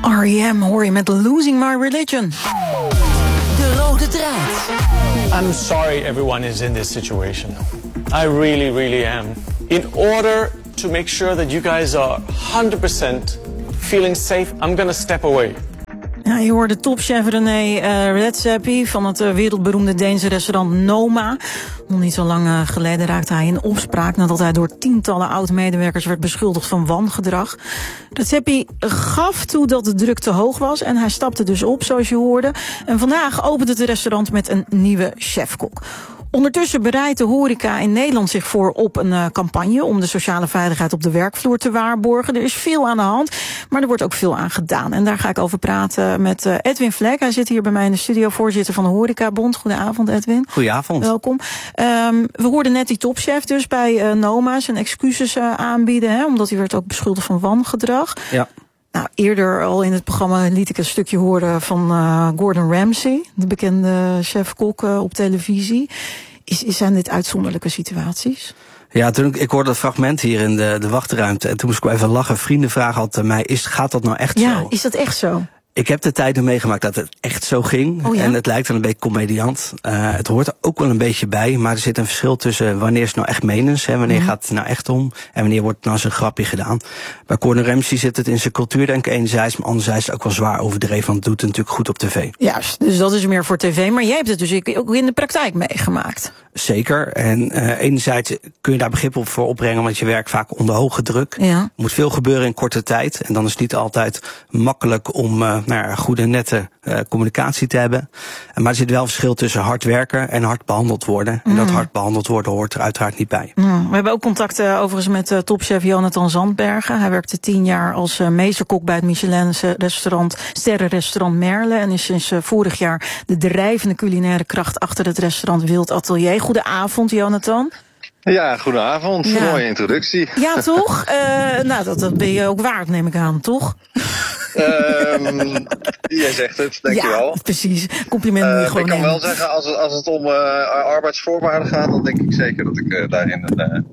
R.E.M. hoor je met Losing My Religion. De rode draad. I'm sorry everyone is in this situation. I really, really am. In order to make sure that you guys are 100% feeling safe, I'm gonna step away. Ja, je hoorde topchef René Redzepi van het wereldberoemde Deense restaurant Noma. Nog niet zo lang geleden raakte hij in opspraak nadat hij door tientallen oud-medewerkers werd beschuldigd van wangedrag. Redzepi gaf toe dat de druk te hoog was en hij stapte dus op, zoals je hoorde. En vandaag opent het restaurant met een nieuwe chefkok. Ondertussen bereidt de horeca in Nederland zich voor op een campagne om de sociale veiligheid op de werkvloer te waarborgen. Er is veel aan de hand, maar er wordt ook veel aan gedaan. En daar ga ik over praten met Edwin Vlek. Hij zit hier bij mij in de studio, voorzitter van de Horecabond. Goedenavond, Edwin. Goedenavond. Welkom. We hoorden net die topchef dus bij Noma zijn excuses aanbieden, hè, omdat hij werd ook beschuldigd van wangedrag. Ja. Nou, eerder al in het programma liet ik een stukje horen van Gordon Ramsay, de bekende chef-kok op televisie. Zijn dit uitzonderlijke situaties? Ja, toen ik hoorde dat fragment hier in de wachtruimte en toen moest ik wel even lachen. Vrienden vragen altijd mij, gaat dat nou echt zo? Ja, is dat echt zo? Ik heb de tijden meegemaakt dat het echt zo ging. Oh ja? En het lijkt wel een beetje comediant. Het hoort er ook wel een beetje bij. Maar er zit een verschil tussen wanneer is het nou echt menens. Wanneer gaat het nou echt om. En wanneer wordt het nou eens een grapje gedaan. Bij Gordon Ramsay zit het in zijn cultuur denk ik enerzijds. Maar anderzijds ook wel zwaar overdreven. Want het doet het natuurlijk goed op tv. Juist, dus dat is meer voor tv. Maar jij hebt het dus ook in de praktijk meegemaakt. Zeker. En enerzijds kun je daar begrip op voor opbrengen. Want je werkt vaak onder hoge druk. Ja. Er moet veel gebeuren in korte tijd. En dan is het niet altijd makkelijk om goede nette communicatie te hebben. Maar er zit wel een verschil tussen hard werken en hard behandeld worden. En dat hard behandeld worden hoort er uiteraard niet bij. We hebben ook contact overigens met topchef Jonathan Zandbergen. Hij werkte 10 jaar als meesterkok bij het Michelin-restaurant Sterrenrestaurant Merle. En is sinds vorig jaar de drijvende culinaire kracht achter het restaurant Wild Atelier. Goedenavond, Jonathan. Ja, goedenavond. Ja. Mooie introductie. Ja, toch? Nou, dat ben je ook waard, neem ik aan, toch? Jij zegt het, dankjewel. Ja, precies. Compliment moet je gewoon Ik kan nemen. wel zeggen, als het om arbeidsvoorwaarden gaat, dan denk ik zeker dat ik daarin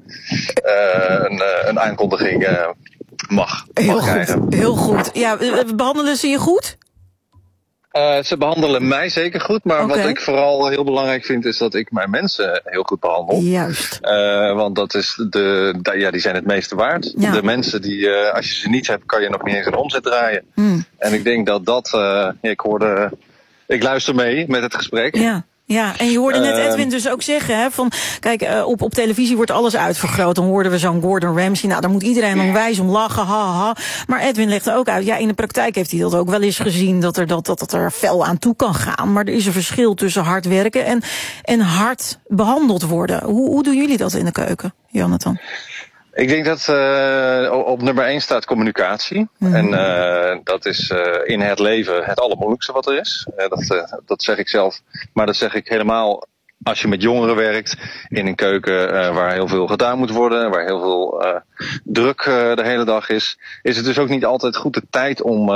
een aankondiging mag krijgen. Heel goed. Ja, behandelen ze je goed? Ze behandelen mij zeker goed, maar Oké. wat ik vooral heel belangrijk vind is dat ik mijn mensen heel goed behandel. Juist. Want dat is die zijn het meeste waard. Ja. De mensen die, als je ze niet hebt, kan je nog niet eens een omzet draaien. En ik denk dat ik luister mee met het gesprek. Ja, en je hoorde net Edwin dus ook zeggen, hè, van kijk, op televisie wordt alles uitvergroot. Dan hoorden we zo'n Gordon Ramsay. Nou, daar moet iedereen onwijs om lachen, ha. Maar Edwin legde ook uit, ja, in de praktijk heeft hij dat ook wel eens gezien, dat er fel aan toe kan gaan. Maar er is een verschil tussen hard werken en hard behandeld worden. Hoe doen jullie dat in de keuken, Jonathan? Ik denk dat op nummer 1 staat communicatie. En dat is in het leven het allermoeilijkste wat er is. Dat zeg ik zelf. Maar dat zeg ik helemaal als je met jongeren werkt. In een keuken waar heel veel gedaan moet worden. Waar heel veel druk de hele dag is. Is het dus ook niet altijd goed de tijd om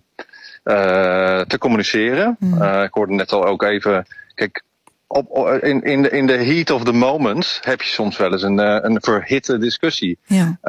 te communiceren. Ik hoorde net al ook even. Kijk, in de heat of the moment heb je soms wel eens een verhitte discussie. Ja.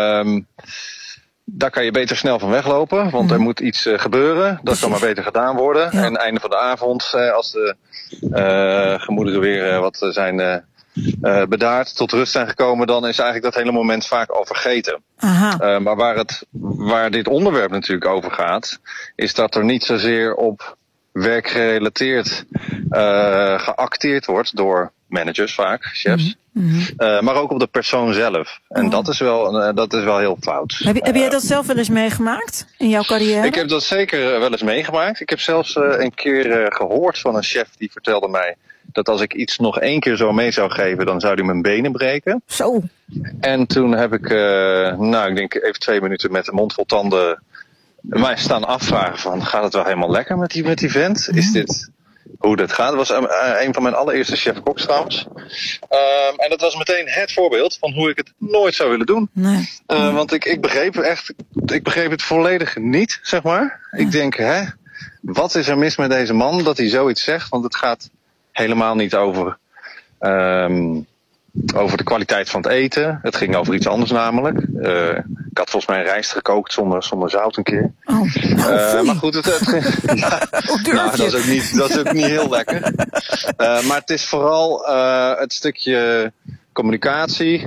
Daar kan je beter snel van weglopen, want er moet iets gebeuren. Dat kan maar beter gedaan worden. Ja. En einde van de avond, als de gemoederen weer wat zijn bedaard, tot rust zijn gekomen, dan is eigenlijk dat hele moment vaak al vergeten. Aha. Maar waar dit onderwerp natuurlijk over gaat, is dat er niet zozeer op werkgerelateerd geacteerd wordt door managers vaak, chefs. Maar ook op de persoon zelf. En dat is wel heel fout. Heb jij dat zelf wel eens meegemaakt in jouw carrière? Ik heb dat zeker wel eens meegemaakt. Ik heb zelfs een keer gehoord van een chef die vertelde mij dat als ik iets nog 1 keer zo mee zou geven, dan zou hij mijn benen breken. Zo. En toen heb ik, ik denk even 2 minuten met de mond vol tanden mij staan afvragen van, gaat het wel helemaal lekker met die vent? Is dit hoe dat gaat? Dat was een van mijn allereerste chef-koks trouwens. En dat was meteen het voorbeeld van hoe ik het nooit zou willen doen. Nee. Want ik begreep het volledig niet, zeg maar. Ik denk, wat is er mis met deze man dat hij zoiets zegt? Want het gaat helemaal niet over over de kwaliteit van het eten. Het ging over iets anders namelijk. Ik had volgens mij een rijst gekookt zonder zout een keer. Maar goed, dat is ook niet heel lekker. Maar het is vooral het stukje communicatie.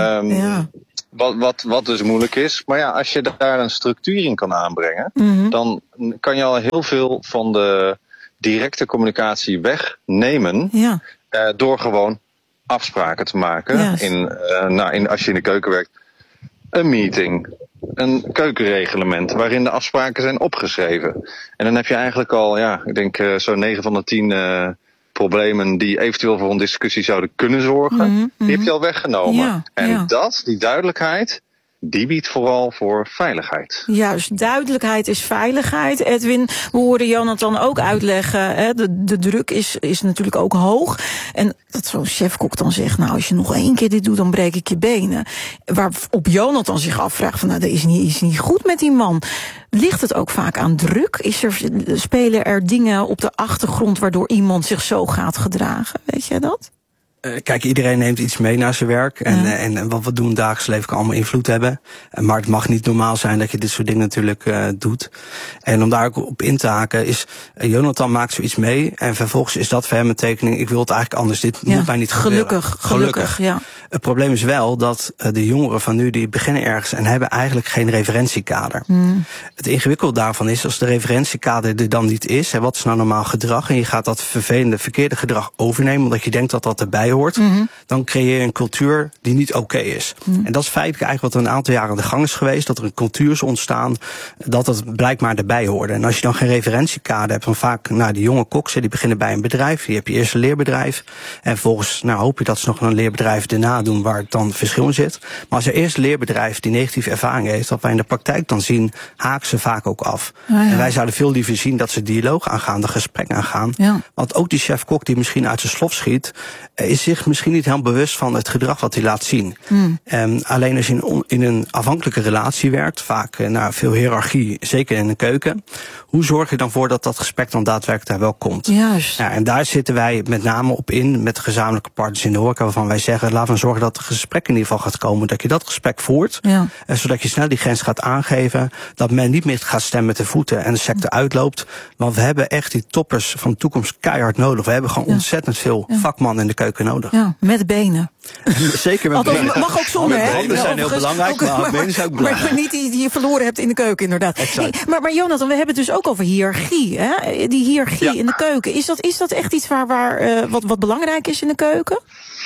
Wat dus moeilijk is. Maar ja, als je daar een structuur in kan aanbrengen, dan kan je al heel veel van de directe communicatie wegnemen. Door gewoon afspraken te maken. Als je in de keuken werkt. Een meeting. Een keukenreglement waarin de afspraken zijn opgeschreven. En dan heb je eigenlijk al, ik denk zo'n 9 van de 10 problemen die eventueel voor een discussie zouden kunnen zorgen. Die heb je al weggenomen. Die duidelijkheid, die biedt vooral voor veiligheid. Juist, duidelijkheid is veiligheid. Edwin, we hoorden Jonathan ook uitleggen, hè, de druk is natuurlijk ook hoog. En dat zo'n chefkok dan zegt, nou, als je nog 1 keer dit doet, dan breek ik je benen. Waarop Jonathan zich afvraagt van, nou, dat is niet goed met die man. Ligt het ook vaak aan druk? Spelen er dingen op de achtergrond waardoor iemand zich zo gaat gedragen? Weet jij dat? Kijk, iedereen neemt iets mee naar zijn werk. En wat we doen in het dagelijks leven kan allemaal invloed hebben. Maar het mag niet normaal zijn dat je dit soort dingen natuurlijk doet. En om daar ook op in te haken is, Jonathan maakt zoiets mee. En vervolgens is dat voor hem een tekening, ik wil het eigenlijk anders. Dit moet mij niet gebeuren. Gelukkig, ja. Het probleem is wel dat de jongeren van nu, die beginnen ergens en hebben eigenlijk geen referentiekader. Het ingewikkelde daarvan is, als de referentiekader er dan niet is, wat is nou normaal gedrag? En je gaat dat verkeerde gedrag overnemen, omdat je denkt dat dat erbij hoort, dan creëer je een cultuur die niet oké is. En dat is feitelijk eigenlijk wat er een aantal jaren aan de gang is geweest, dat er een cultuur is ontstaan, dat het blijkbaar erbij hoorde. En als je dan geen referentiekader hebt, dan vaak, die jonge koksen, die beginnen bij een bedrijf, die heb je eerst een leerbedrijf, en vervolgens, hoop je dat ze nog een leerbedrijf daarna doen, waar het dan verschil in zit. Maar als er eerst een leerbedrijf die negatieve ervaring heeft, wat wij in de praktijk dan zien, haken ze vaak ook af. En wij zouden veel liever zien dat ze dialoog aangaan, de gesprek aangaan. Want ook die chef-kok die misschien uit zijn slof schiet, is zich misschien niet helemaal bewust van het gedrag wat hij laat zien. Alleen als je in een afhankelijke relatie werkt, vaak veel hiërarchie, zeker in de keuken, hoe zorg je dan voor dat dat gesprek dan daadwerkelijk daar wel komt? Juist. En daar zitten wij met name op in, met de gezamenlijke partners in de horeca, waarvan wij zeggen, laten we zorgen dat het gesprek in ieder geval gaat komen, dat je dat gesprek voert, zodat je snel die grens gaat aangeven, dat men niet meer gaat stemmen met de voeten en de sector uitloopt, want we hebben echt die toppers van de toekomst keihard nodig. We hebben gewoon ontzettend veel vakmannen in de keuken nodig. Ja, met benen. Zeker met benen. Mag ook zonder, hè? Benen zijn heel belangrijk, maar benen zijn ook belangrijk. Maar niet die je verloren hebt in de keuken, inderdaad. Hey, maar Jonathan, we hebben het dus ook over hiërarchie, hè? Die hiërarchie in de keuken. Is dat echt iets wat belangrijk is in de keuken?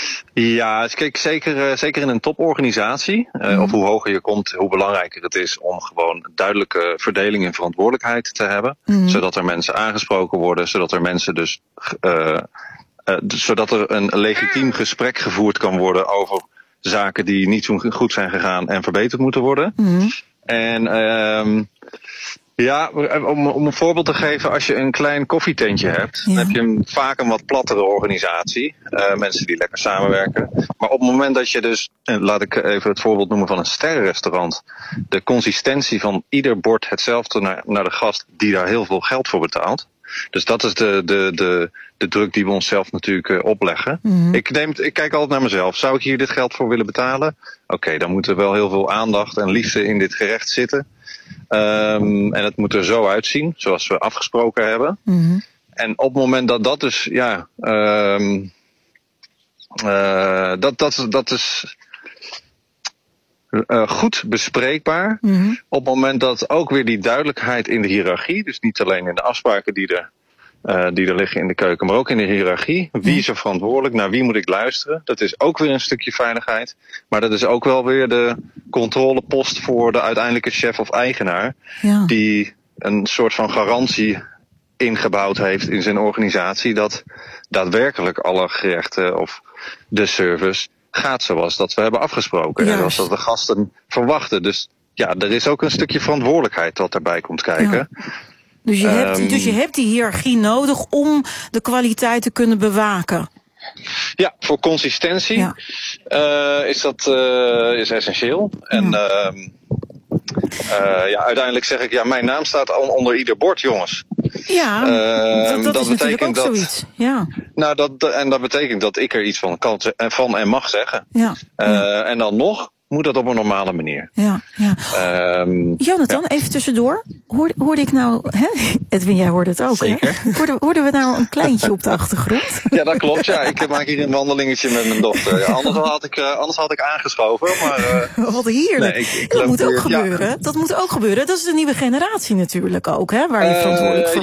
Ja, kijk, zeker in een toporganisatie, of hoe hoger je komt, hoe belangrijker het is om gewoon duidelijke verdeling en verantwoordelijkheid te hebben. Zodat er mensen aangesproken worden, zodat er mensen dus zodat er een legitiem gesprek gevoerd kan worden over zaken die niet zo goed zijn gegaan en verbeterd moeten worden. En om een voorbeeld te geven, als je een klein koffietentje hebt, dan heb je vaak een wat plattere organisatie. Mensen die lekker samenwerken. Maar op het moment dat je dus, laat ik even het voorbeeld noemen van een sterrenrestaurant, de consistentie van ieder bord hetzelfde naar de gast die daar heel veel geld voor betaalt. Dus dat is de druk die we onszelf natuurlijk opleggen. Ik kijk altijd naar mezelf. Zou ik hier dit geld voor willen betalen? Oké, dan moet er wel heel veel aandacht en liefde in dit gerecht zitten. En het moet er zo uitzien, zoals we afgesproken hebben. En op het moment dat dat dus, dat is goed bespreekbaar. Op het moment dat ook weer die duidelijkheid in de hiërarchie, dus niet alleen in de afspraken die er liggen in de keuken, maar ook in de hiërarchie. Wie is er verantwoordelijk? Naar wie moet ik luisteren? Dat is ook weer een stukje veiligheid. Maar dat is ook wel weer de controlepost voor de uiteindelijke chef of eigenaar. Die een soort van garantie ingebouwd heeft in zijn organisatie dat daadwerkelijk alle gerechten of de service gaat zoals dat we hebben afgesproken. En zoals dat de gasten verwachten. Dus ja, er is ook een stukje verantwoordelijkheid wat daarbij komt kijken. Dus je hebt die hiërarchie nodig om de kwaliteit te kunnen bewaken. Ja, voor consistentie is dat is essentieel. En uiteindelijk zeg ik, mijn naam staat onder ieder bord, jongens. Ja, dat is natuurlijk ook zoiets. Ja. Nou, dat betekent dat ik er iets van en mag zeggen. Ja. En dan nog moet dat op een normale manier. Ja. Jonathan, even tussendoor. Hoorde ik nou... Hè? Edwin, jij hoorde het ook, zeker. Hè? Hoorden we nou een kleintje op de achtergrond? Ja, dat klopt. Ja, ik maak hier een wandelingetje met mijn dochter. Ja, anders had ik aangeschoven. Maar, wat heerlijk. Nee, dat moet ook gebeuren. Ja. Dat moet ook gebeuren. Dat is de nieuwe generatie natuurlijk ook, hè, waar je verantwoordelijk voor